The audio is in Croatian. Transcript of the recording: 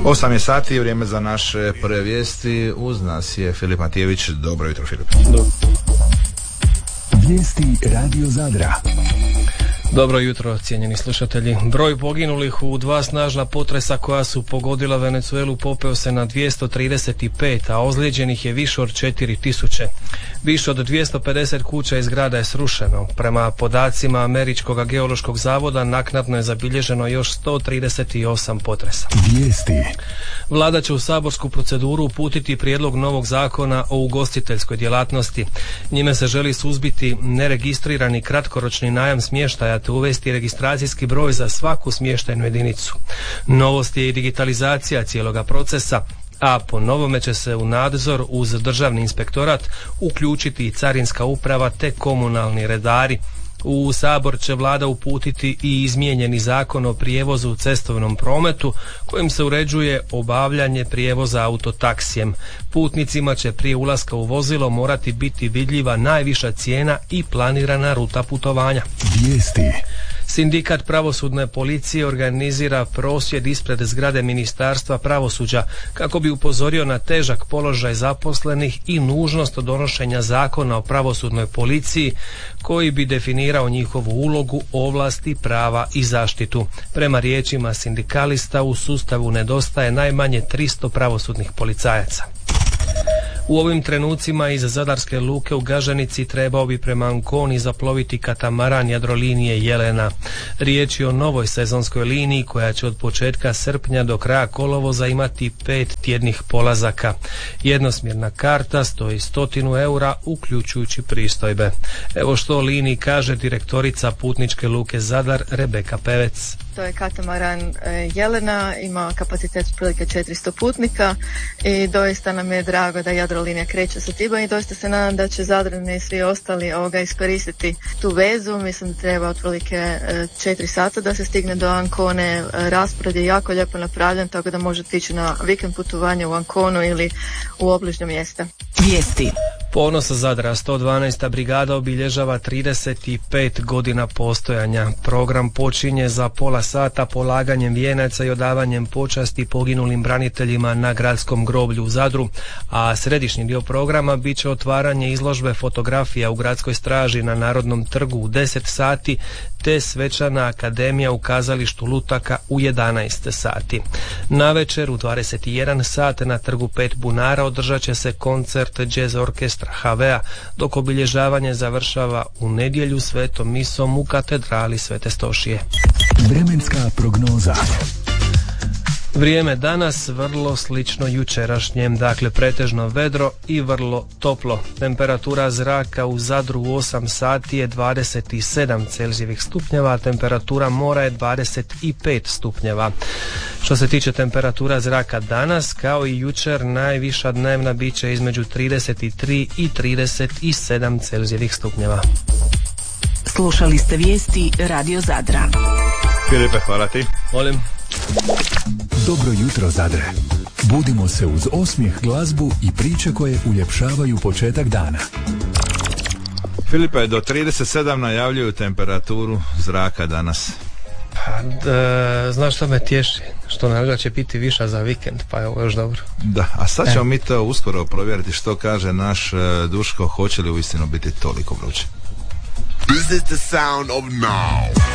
8 je sati, vrijeme za naše prve vijesti. Uz nas je Filip Matijević. Dobro jutro, Filip. Vijesti Radio Zadra. Dobro jutro, cijenjeni slušatelji. Broj poginulih u dva snažna potresa koja su pogodila Venezuelu popeo se na 235, a ozlijeđenih je više od 4000. Više od 250 kuća i zgrada je srušeno. Prema podacima Američkog geološkog zavoda naknadno je zabilježeno još 138 potresa. Vijesti. Vlada će u saborsku proceduru uputiti prijedlog novog zakona o ugostiteljskoj djelatnosti. Njime se želi suzbiti neregistrirani kratkoročni najam smještaja te uvesti registracijski broj za svaku smještajnu jedinicu. Novost je i digitalizacija cijeloga procesa, a po novome će se u nadzor uz državni inspektorat uključiti i carinska uprava te komunalni redari. U Sabor će vlada uputiti i izmijenjeni zakon o prijevozu u cestovnom prometu kojim se uređuje obavljanje prijevoza autotaksijem. Putnicima će prije ulaska u vozilo morati biti vidljiva najviša cijena i planirana ruta putovanja. Vijesti. Sindikat pravosudne policije organizira prosvjed ispred zgrade Ministarstva pravosuđa kako bi upozorio na težak položaj zaposlenih i nužnost donošenja zakona o pravosudnoj policiji koji bi definirao njihovu ulogu, ovlasti, prava i zaštitu. Prema riječima sindikalista u sustavu nedostaje najmanje 300 pravosudnih policajaca. U ovim trenucima iz Zadarske luke u Gaženici trebao bi prema Anconi zaploviti katamaran Jadrolinije Jelena. Riječ je o novoj sezonskoj liniji koja će od početka srpnja do kraja kolovoza imati 5 tjednih polazaka. Jednosmjerna karta stoji 100 eura uključujući pristojbe. Evo što o liniji kaže direktorica putničke luke Zadar Rebeka Pevec. To je katamaran Jelena, ima kapacitet prilike 400 putnika i doista nam je drago da Jadrolinija kreće sa time i doista se nadam da će Zadrani i svi ostali iskoristiti tu vezu. Mislim da treba otprilike 4 sata da se stigne do Ancone. Raspored je jako lijepo napravljen, tako da možete ići na vikend putovanje u Anconu ili u obližnje mjesta. Vijesti. Ponos Zadra, 112. brigada obilježava 35 godina postojanja. Program počinje za pola sata polaganjem vijenaca i odavanjem počasti poginulim braniteljima na gradskom groblju u Zadru, a središnji dio programa bit će otvaranje izložbe fotografija u gradskoj straži na Narodnom trgu u 10 sati, te svečana akademija u kazalištu Lutaka u 11 sati. Navečer u 21 sat na trgu 5 bunara održat će se koncert jazz orkestra HV-a, dok obilježavanje završava u nedjelju svetom misom u katedrali Svete Stošije. Vremenska prognoza. Vrijeme danas vrlo slično jučerašnjem, dakle pretežno vedro i vrlo toplo. Temperatura zraka u Zadru u 8 sati je 27 Celzijevih stupnjeva, a temperatura mora je 25 stupnjeva. Što se tiče temperatura zraka danas, kao i jučer, najviša dnevna bit će između 33 i 37 Celzijevih stupnjeva. Slušali ste vijesti Radio Zadra. Filipe, hvala ti. Molim. Dobro jutro, Zadre. Budimo se uz osmijeh, glazbu i priče koje uljepšavaju početak dana. Filipe, do 37 najavljuju temperaturu zraka danas. Znaš što me tješi? Što najavlja će biti viša za vikend, pa je ovo još dobro. Da, a sad ćemo mi to uskoro provjeriti što kaže naš Duško, hoće li uistinu biti toliko vruće. This is the sound of now.